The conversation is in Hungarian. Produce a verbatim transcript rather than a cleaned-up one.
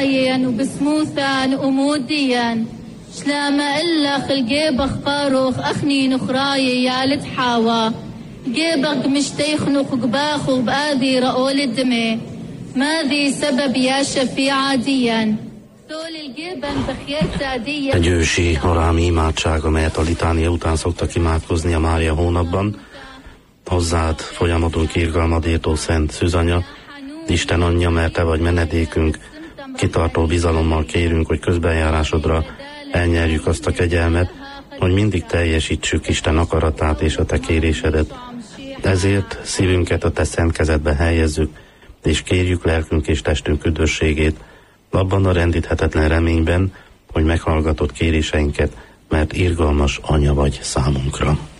وبسموثان وموديا شلام إلا خلقيبخ قاروخ أخني نخراي يا لتحاوى جيبك مشتيخنخ قباخ بآذي رؤول الدمي ماذي سبب يا شفيع عاديا Egy ősi arámi imádság, amelyet a litánia után szoktak imádkozni a Mária hónapban. Hozzád folyamatunk irgalmadértó Szent Szűzanya, Isten anyja, mert te vagy menedékünk, kitartó bizalommal kérünk, hogy közbenjárásodra elnyerjük azt a kegyelmet, hogy mindig teljesítsük Isten akaratát és a te kérésedet. Ezért szívünket a te szent kezedbe helyezzük, és kérjük lelkünk és testünk üdvösségét, abban a rendíthetetlen reményben, hogy meghallgatod kéréseinket, mert irgalmas anya vagy számunkra.